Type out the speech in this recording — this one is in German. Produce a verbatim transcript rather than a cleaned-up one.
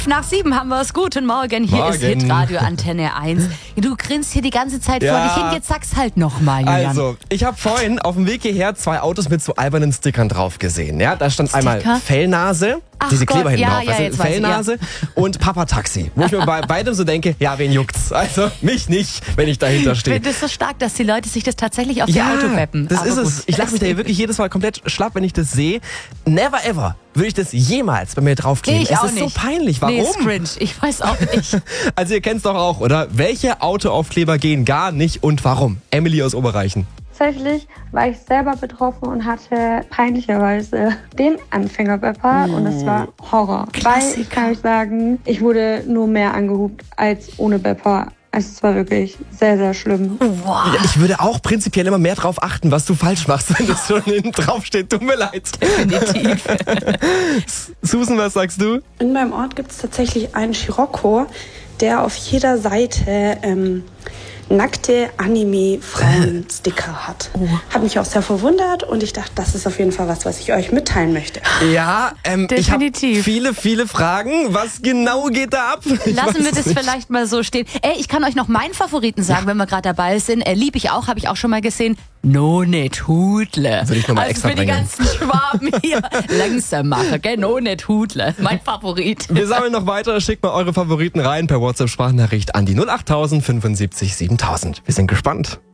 Fünf nach sieben haben wir es. Guten Morgen, hier Morgen. ist Hitradio Antenne eins. Du grinst hier die ganze Zeit Ja. vor dich hin, jetzt sag's halt nochmal, Julian. Also, ich habe vorhin auf dem Weg hierher zwei Autos mit so albernen Stickern drauf gesehen. Ja, da stand Sticker? einmal Fellnase, Ach diese Gott, Kleber hinten ja, drauf, ja, weißt du, jetzt weiß ich, Fellnase und Papa Taxi. Wo ich mir bei beidem so denke, ja, wen juckt's? Also, mich nicht, wenn ich dahinter Ich stehe. finde es so stark, dass die Leute sich das tatsächlich auf ihr Ja, Auto weppen. das Aber ist gut. es. Ich lache mich da hier wirklich jedes Mal komplett schlapp, wenn ich das sehe. Never ever würde ich das jemals bei mir draufkleben. Nee, ich es auch ist nicht. so peinlich. Warum? Nee, ist cringe. Ich weiß auch nicht. Also ihr kennt's doch auch, oder? Welche Autoaufkleber gehen gar nicht und warum? Emily aus Oberreichen. Tatsächlich war ich selber betroffen und hatte peinlicherweise den Anfängerpepper und es war Horror. Weil ich kann euch sagen, ich wurde nur mehr angehupt als ohne Pepper. Also es war wirklich sehr, sehr schlimm. Wow. Ja, ich würde auch prinzipiell immer mehr drauf achten, was du falsch machst, wenn das schon hinten drauf steht. Tut mir leid. Definitiv. Susan, was sagst du? In meinem Ort gibt es tatsächlich einen Scirocco, der auf jeder Seite ähm, nackte Anime-Frauen-Sticker hat. Oh. Hat mich auch sehr verwundert und ich dachte, das ist auf jeden Fall was, was ich euch mitteilen möchte. Ja, ähm, ich habe Definitiv. viele, viele Fragen. Was genau geht da ab? Ich Lassen wir weiß das nicht. vielleicht mal so stehen. Ey, ich kann euch noch meinen Favoriten sagen, wenn wir gerade dabei sind. Äh, lieb ich auch, habe ich auch schon mal gesehen. No net Hudle. Würde ich noch mal also extra für die bringen. ganzen Schwaben hier langsam machen, gell? No net Hudle. Mein Favorit. Wir sammeln noch weiter. Schickt mal eure Favoriten rein per WhatsApp-Sprachnachricht an die null acht tausend fünfundsiebzig siebentausend. Wir sind gespannt.